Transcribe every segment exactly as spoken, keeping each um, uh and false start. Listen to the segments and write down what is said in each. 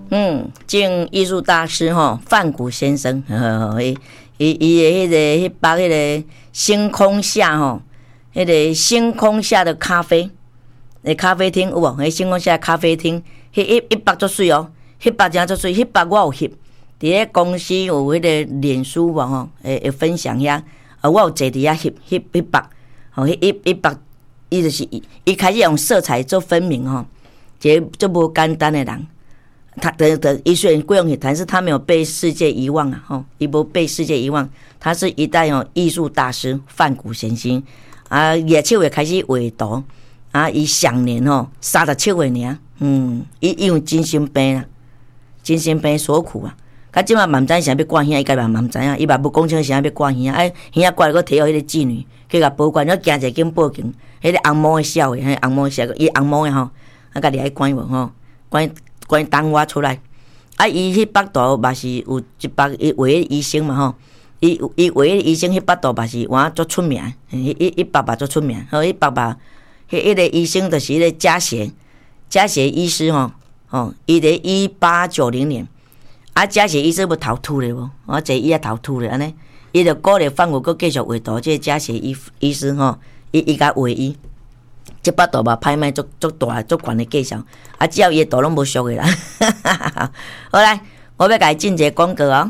嗯，敬艺术大师吼范谷先生，呵，伊伊伊的迄个迄把迄个星空下吼，迄个星空下的咖啡，诶，咖啡厅有无？迄星空下的咖啡厅，迄一一百足水哦，迄百真足水，迄百我有翕，伫咧公司有迄个脸书无吼，会会分享遐，啊，我有坐伫遐翕翕一百，吼，迄一一百，伊就是伊伊开始用色彩做分明吼，一个足无简单的人。他的的艺术人贵用但是他没有被世界遗忘啊！吼，伊无被世界遗忘，他是一代哦艺术大师范谷先生啊，廿七岁开始画图啊，伊享年吼三十七岁尔，嗯，伊因为精神病啦，精神病所苦啊，他即马嘛毋知啥要挂耳，伊家嘛嘛毋知影，伊嘛无讲清啥要挂耳，哎，耳挂了个摕互迄个妓女去甲保管，了行者紧报警，迄个红毛的笑的，迄红毛笑，伊红毛的吼，啊，家己爱关无吼，关。关当我出来，啊！伊迄百度嘛是有一百伊画的医生嘛吼，伊伊画的医生迄百度嘛是哇足出名，迄一一百百足出名，吼，迄百百迄迄个医生就是迄个嘉协嘉协医师吼，吼，伊伫一八九零年，啊，嘉协医师要逃脱咧无？我坐伊也逃脱咧安尼，伊就鼓励范谷阁继续画图，即个嘉协医医师吼，伊伊甲画伊。即百度嘛拍卖足足大足悬的介绍，啊，只要伊的图拢无俗的啦。好来，我要甲伊进一个广告哦。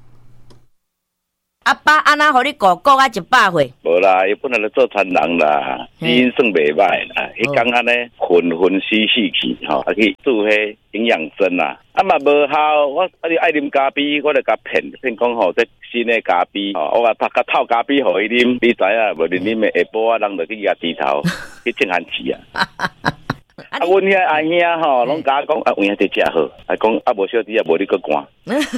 阿爸安那互你顾顾啊一百岁？ 无啦，伊本来就做传人啦，基因算袂歹啦。迄讲安尼昏昏死死去，吼，啊去做迄营养针啦，啊嘛无效。我啊你爱啉咖啡，我就甲骗骗讲吼，这新的咖啡，吼，我甲拍甲透咖啡互伊啉，你知影无？你啉的下晡啊，人就去压低头去种番薯啊。啊，阮遐阿兄吼，拢甲我讲啊，有影这食好，啊讲啊无小弟啊，无你个寒。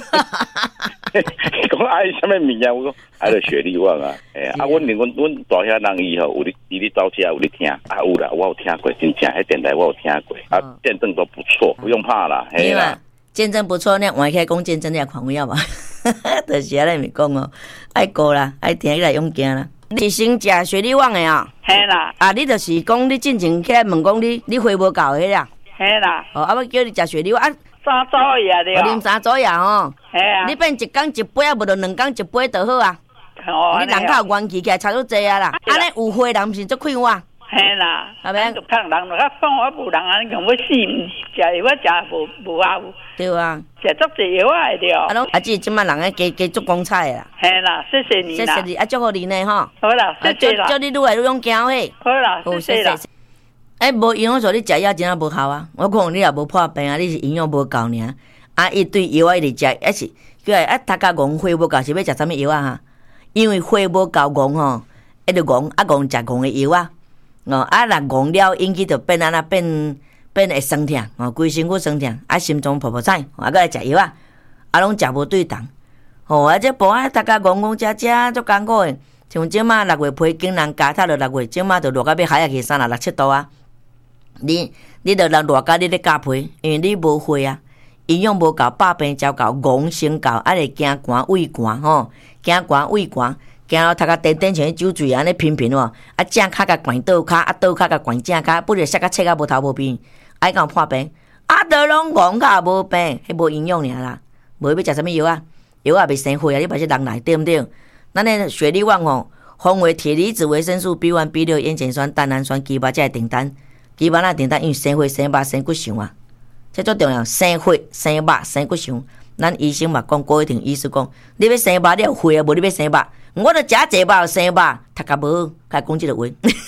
讲爱什么物啊？我讲爱着雪莉旺啊，哎啊，阮阮阮大遐人伊吼，有你伊咧走车有咧听，啊有啦，我有听过，真正迄电台我有听过，啊见证都不错，不用怕啦，嘿啦。 见证不错，那换起来讲见证你也看有影无？就是安尼咪讲哦，爱顾啦，爱听起来用惊啦。你先食雪莉旺的啊？ 嘿啦。 啊，你就是讲你进前起来问讲你你花无够迄啦？ 嘿啦。 哦，啊，我叫你食雪莉旺啊。 三组呀对。 啉三组呀吼。 嘿啊。 你变一工一杯啊，无就两工一杯就好啊。哦。你人较有元气起来，差不多济啊啦。安尼有花人毋是足快活。 嘿啦。 后面就看人就较爽，我无人安尼讲要死，食药我食无无效。 对啊。 食足济药啊对。 啊拢啊，即即摆人诶加加足光彩啦。 嘿啦，谢谢你啦。 谢谢你，啊，祝福你呢吼。 好啦，谢谢啦。 祝你愈来愈勇敢嘿。 好啦，谢谢啦。 哎，无营养素你食药真啊无效啊！我讲你也无破病啊，你是营养无够尔。啊，伊对药啊，一直食，还是叫啊，大家讲血无够是要食啥物药啊？哈，因为血无够戆吼，一直戆啊戆食戆的药啊，哦啊若戆了，引起就变安那变变会酸痛，哦，规身躯酸痛，啊心脏泡泡彩，啊搁来食药啊，啊拢食无对当，吼啊这无啊大家戆戆食食足艰苦的，像即马六月批竟然加到了六月，即马就落到要海啊去三十六七度啊。你你着人热甲你咧加皮，因为你无血啊，营养无够，百病招搞，戆先搞，啊会惊寒畏寒吼，惊寒畏寒，惊到头壳点点像酒醉安尼频频哦，啊正骹甲掼倒骹，啊倒骹甲掼正骹，不着摔甲切甲无头无边，爱讲破病，啊都拢戆甲无病，迄无营养尔啦，无要食啥物药啊？药也袂生血啊，你把这人来对毋对？咱咧雪莉旺吼，丰为铁离子、维生素 B 一、B 六、烟碱酸、蛋氨酸、鸡巴才会订单。基本上订单因为生血、生肉、生骨相啊，这最重要。生血、生肉、生骨相，咱医生嘛讲，郭一婷医师讲，你要生肉，你有血啊，无你要生肉。我著食济肉生肉，读甲无，甲讲即个话。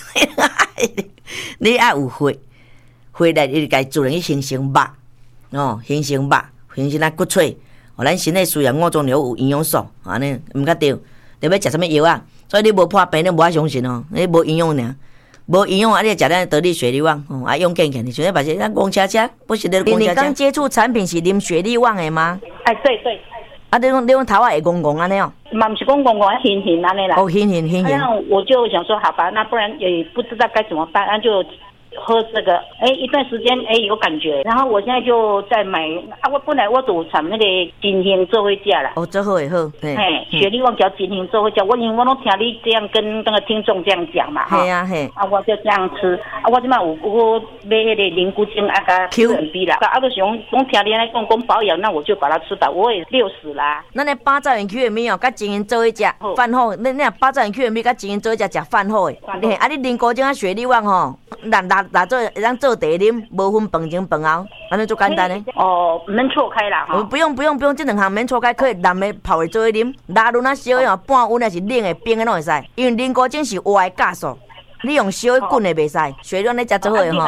你爱有血，血来伊家自然去形成肉，哦，形成肉，形成咱骨髓。哦，咱身体需要五种流有营养素，安尼毋较对。你要食啥物药啊？所以你无破病，你无爱相信哦，你无营养尔。无营养啊！你食咱得力雪莉旺，哦，啊用健康的，像那把些咱公车车，不是咧公车车。你刚接触产品是啉雪莉旺的吗？ 哎，对对。 啊，你用你用头啊会公公安尼哦？ 嘛不是公公公，轻轻安尼啦。 哦，轻轻轻轻。 那我就想说，好吧，那不然也不知道该怎么办，那就喝这个，哎，一段时间哎有感觉，然后我现在就在买啊，我本来我都产那个金星做会价啦， 哦，这好也好，嘿， 哎，雪莉旺叫金星做会价，我因为我都听你这样跟那个听众这样讲嘛， 嘿啊嘿， 啊，我就这样吃，啊，我即摆有我买迄个灵菇精啊，加 Q M B 啦，啊，就想讲听你来讲讲保养，那我就把它吃饱，我也六十啦。 咱的八兆元 Q M B 哦，甲金银做一食饭后，恁恁八兆元 Q M B 甲金银做一食食饭后诶，嘿，啊，你灵菇精啊雪莉旺吼，拿拿拿做会当做茶啉，无分饭前饭后，安尼就简单诶。 哦，免错开啦哈。 不用不用不用，这两项免错开，可以蓝的泡的做伙啉，拉轮啊烧的哦，半温还是冷的冰的拢会使，因为灵菇精是活的酵素，你用烧的滚的袂使，雪莉旺咧食最好诶吼。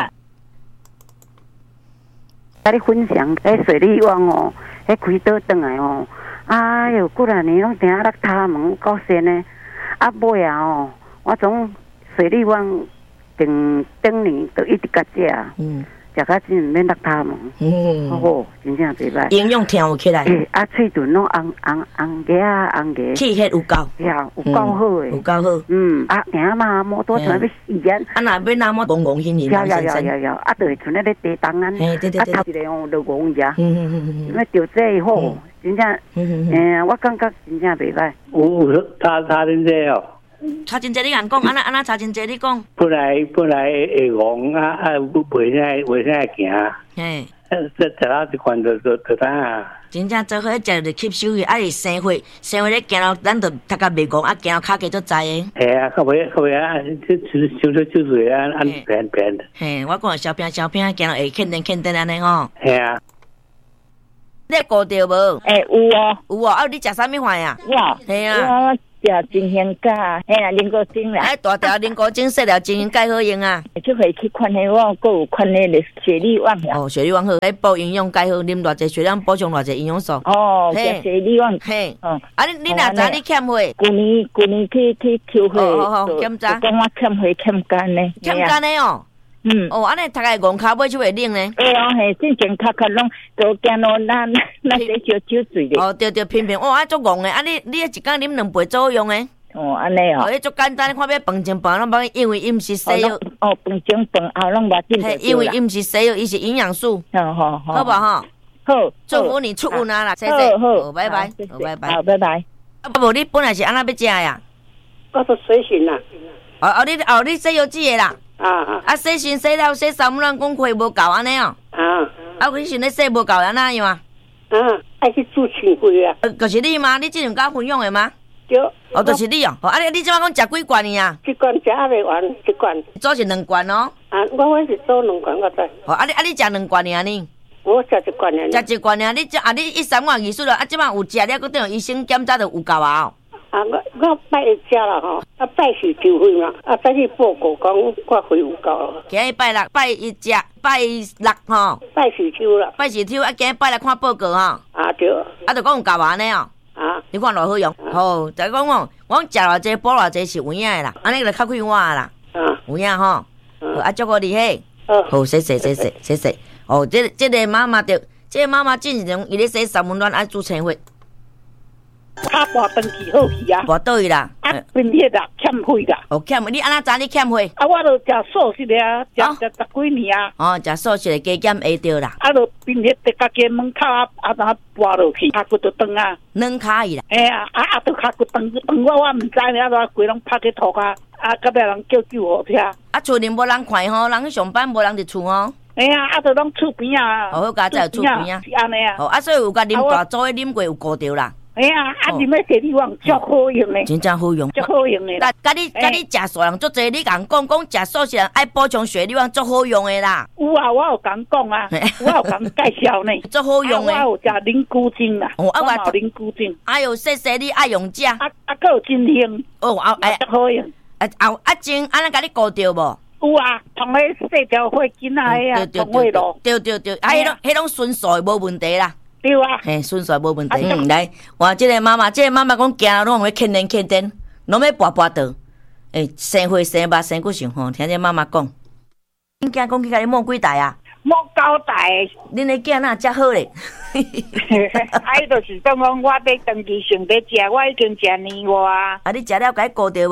甲你分享，迄水利旺哦，迄开倒转来哦，哎哟，几啊年拢定啊落他门够鲜呢，啊尾啊哦，我从水利旺顶顶年都一直甲食，嗯，食甲真免落他门，嗯，好，真正袂歹， 营养听有起来， 诶，啊喙唇拢红红红个啊红个， 气血有够， 呀，有够好诶， 有够好，嗯， 啊，行嘛，摩托车要死人， 啊，若要那么戆戆hin hin， 要要要要要，啊，就会像那个地当安， 嘿，对对对， 啊，头一个哦，就戆呀， 嗯嗯嗯嗯， 因为着这好，真正，诶，我感觉真正袂歹， 有差差真济哦。 差真济你人讲，安那安那差真济你讲。 本来本来会戆啊啊，袂啥袂啥行。 嘿， 这食到一罐就就就当啊。 真正做伙食就吸收去，啊是生活生活咧行到，咱就头壳袂戆，啊行到骹加足知诶。 嘿啊，到尾到尾啊，这就是就是就是啊，按变变。 嘿，我讲小片小片行到会肯定肯定安尼吼。 嘿啊。 你顾着无？ 诶，有哦， 有哦。啊，你食啥物饭呀？ 我， 嘿啊。 食金香甲，嘿啦，灵菇精啦。 哎，大条灵菇精，细条金香介好用啊。 就可以去看迄我，阁有看迄个雪莉旺啦。 哦，雪莉旺好，来补营养介好，啉偌济血量补充偌济营养素。 哦，食雪莉旺。 嘿，嗯，啊你你若知你欠血？ 旧年旧年去去抽血， 哦好好，检查。 讲我欠血欠干呢。 欠干呢哦。 嗯， 哦，安尼头个戆骹尾手会冷呢？ 哎哦，嘿，正正确确拢都惊到咱咱在烧酒水咧。 哦，对对，偏偏哦，啊足戆的，啊你你一工啉两杯足好用的。 哦，安尼哦。 哦，迄足简单，看要饭前饭拢无，因为伊毋是西药。 哦，饭前饭后拢无进。 嘿，因为伊毋是西药，伊是营养素。 好好好。 好不好？ 好， 祝福你出运啊啦，谢谢。 好好，拜拜，好，拜拜。 好，拜拜。 啊，无你本来是安那要食呀？ 我是水性啦。 哦哦，你哦你洗药剂的啦。 啊啊。 啊，洗身洗了洗三五人讲血无够安尼哦。 啊。 啊，你想咧洗无够安那样啊？ 啊，爱去做清血啊。 呃，就是你吗？你即阵甲分享的吗？ 对。 哦，就是你哦。哦，啊，你你即摆讲食几罐呢啊？ 一罐食还袂完，一罐。 做是两罐哦。 啊，我我是做两罐，我知。 哦，啊你啊你食两罐尔呢？ 我食一罐尔。 食一罐尔，你啊你一三万二数了，啊即摆有食了，佮等医生检查就有够啊哦。 啊，我我拜一食啦吼，啊拜四抽血嘛，啊再去报告讲我血有够。 今日拜六拜一食，拜六吼。 拜四抽啦。 拜四抽，啊今日拜来看报告吼。 啊对。 啊就讲有够安尼哦。啊，你看偌好用，好，就讲讲，我食偌济，补偌济是有影的啦，安尼就较快活啦，啊，有影吼，啊，祝福你嘿，好，谢谢谢谢谢谢，哦，这这个妈妈着，这个妈妈进前伊咧洗三温暖爱煮青血， 他跋登记好去啊， 跋倒去啦， 啊，分裂啦，欠血啦， 哦，欠，你安怎知你欠血？ 啊，我著食素食的啊，食食十几年啊， 哦，食素食的加减会着啦， 啊，著分裂伫家己门口啊，啊，哪跋落去，脚骨就断啊， 软骹伊啦， 哎呀，啊啊，著脚骨断断我我毋知呢，啊，规拢拍去涂啊，啊，隔壁人叫救护车， 啊，厝里无人看吼，人去上班无人伫厝吼。 哎呀，啊，著拢厝边啊， 哦，好佳在厝边啊， 是安尼啊， 哦，啊，所以有甲啉大组的啉过有顾着啦。 哎呀，啊！你们雪莉旺足好用的， 真正好用， 足好用的。 甲甲你甲你食素人足济，你共讲讲食素食人爱补充雪莉旺足好用的啦。 有啊，我有共讲啊，我有共介绍呢， 足好用的。 我有食灵菇精啦，哦，啊我灵菇精。 哎呦，谢谢你爱用食。啊啊，还有金香。 哦，啊哎， 足好用。 啊啊啊，精安尼甲你顾着无？ 有啊，同迄细条血筋啊，迄啊，同血咯。 对对对，啊，迄种迄种纯素无问题啦。 对啊， 嘿，顺遂无问题。嗯，来，我即个妈妈，即个妈妈讲行拢会肯定肯定，拢要跋跋倒。诶，生血生肉生骨上吼，听这妈妈讲。恁囝讲去甲你摸几台啊？ 摸九台。 恁个囝哪遮好咧？ 啊，伊就是讲讲我要长期性在食，我已经食年外啊。 啊，你食了该顾着无？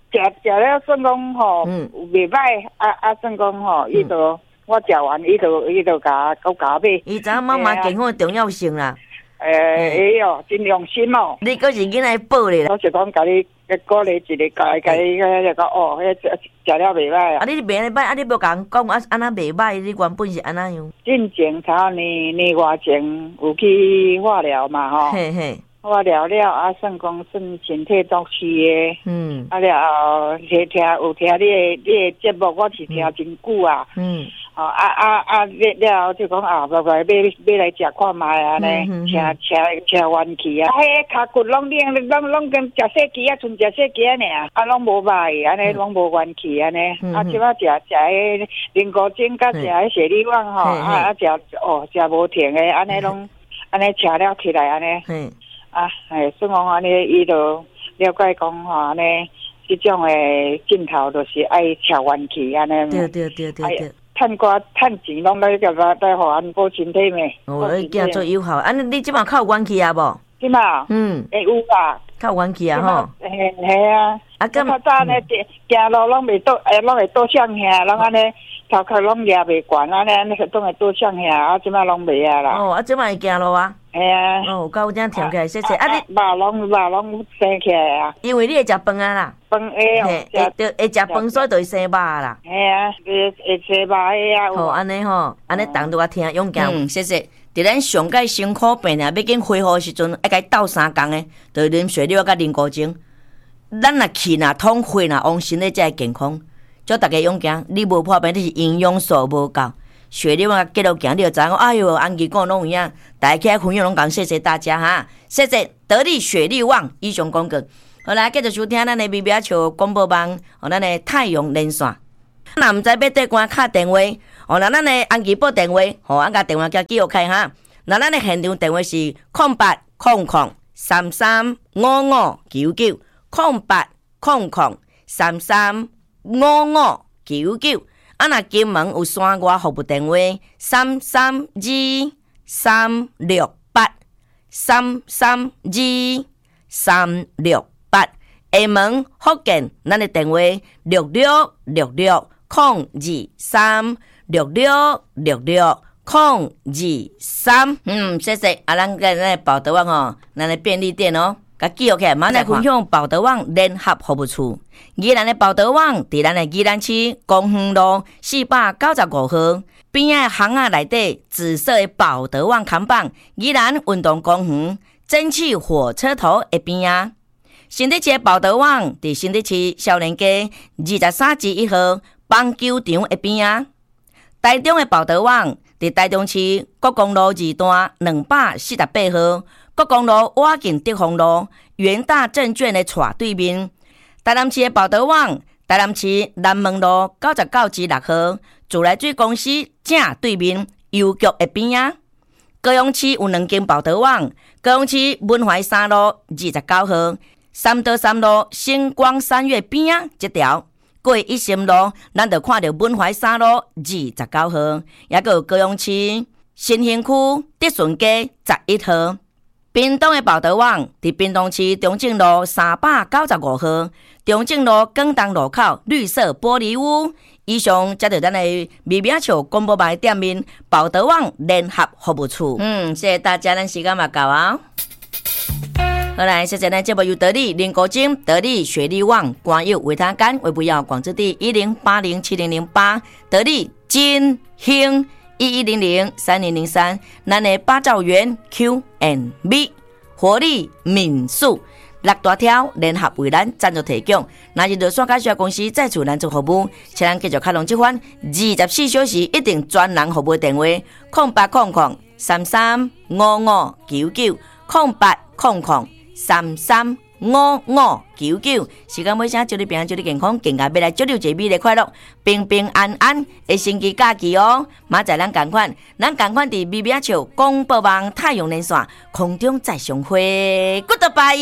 食食了算讲吼，嗯，袂歹，啊啊算讲吼，伊就我食完，伊就伊就甲甲甲买。 伊知影妈妈健康的重要性啦。 诶，会哟，真用心哦。 你搁是囡仔补咧啦。 我是讲甲你鼓励一个，甲甲你个讲哦，迄食食了袂歹啊。 啊，你袂歹，啊，你无甲人讲啊，安那袂歹，你原本是安那样。 进前头年年外前有去化疗嘛吼。嘿嘿。化疗了啊，算讲算身体足虚的。嗯。啊了，听听有听你的你的节目，我是听真久啊。嗯。哦啊啊啊！了就讲啊，来来买买来食看卖啊呢，吃吃吃完去啊，迄骹骨拢冷，拢拢跟食细鸡啊，剩食细鸡尔，啊拢无歹，安尼拢无元气安尼。啊，即摆食食迄灵菇精，甲食迄雪里旺吼，啊啊食哦食无停的，安尼拢安尼吃了起来安尼。啊，哎，所以讲安尼伊就了解讲吼安尼，即种的镜头就是爱吃元气安尼。 对对对对对。 趁瓜趁钱，拢来个来来互安保身体咩？ 哦，你惊做有效，安尼你即马较有元气啊无？ 即马，嗯，会有吧？ 较有元气啊吼。 嘿，系啊。啊，咁较早呢，行路拢袂倒，诶，拢会倒向下，拢安尼头壳拢抓袂悬，安尼安尼拢会倒向下，啊，即马拢袂啊啦。 哦，啊，即马会行路啊？ 系啊。 哦，有够正听起来细细。啊， 你肉拢肉拢生起来啊？ 因为你会食饭啊啦。 饭会哦， 会会会食饭，所以就会生肉啦。 系啊，会会生肉的啊。 好，安尼吼，安尼当拄我听勇敢。嗯，谢谢。伫咱上届辛苦病啊，要紧恢复的时阵，爱甲伊斗三工的，就啉水柳甲啉古精。咱若气若通，血若旺，身体才会健康。祝大家勇敢，你无破病，你是营养素无够。血柳啊，继续行，你就知影。哎哟，安吉讲拢有影，大家起来分享拢讲，谢谢大家哈，谢谢得力血力旺以上广告。好来，继续收听咱的微微笑广播网，哦，咱的太阳连线。若毋知要对关敲电话，哦，那咱的安吉报电话，吼，俺甲电话叫记录开哈。那咱的现场电话是空八空空三三五五九九。空八空空三三五五九九，啊！若金门有山外服务电话三三二三六八三三二三六八，厦门福建咱的电话六六六六空二三六六六六空二三。嗯，谢谢啊！咱个咱宝德旺哦，咱的便利店哦。甲记录起来，马上分享宝德旺联合服务处。宜兰的宝德旺伫咱的宜兰市公园路四百九十五号边仔巷仔内底紫色的宝德旺看板，宜兰运动公园蒸汽火车头的边仔。新竹市的宝德旺伫新竹市少年街二十三至一号棒球场的边仔。台中的宝德旺伫台中市国公路二段两百四十八号。国公路瓦近德丰路元大证券的斜对面，台南市的宝德旺，台南市南门路九十九至六号自来水公司正对面邮局的边仔。高雄市有两间宝德旺，高雄市文怀三路二十九号，三德三路星光三月边仔这条，过一心路，咱就看到文怀三路二十九号，也个有高雄市新兴区德顺街十一号。屏东的宝德旺伫屏东市中正路三百九十五号，中正路广东路口绿色玻璃屋。以上接着咱的微微笑广播牌店面宝德旺联合服务处。嗯，谢谢大家，咱时间嘛到啊。好来，谢谢咱节目由得力林国金、得力雪力旺、光佑维他干、维不要广之地一零八零七零零八、得力金兴。一一零零三零零三，咱的八兆元 Q and B 活力民宿六大条联合为咱赞助提供。那是热线介绍公司再次赞助服务，请咱继续开通这款二十四小时一定专人服务电话：空八空空三三五五九九空八空空三三五五九九。时间尾声，祝你平安，祝你健康，更加要来祝你一个美丽快乐、平平安安的星期假期哦！马仔咱同款，咱同款伫微微笑广播网太阳连线空中再相会 ，Goodbye。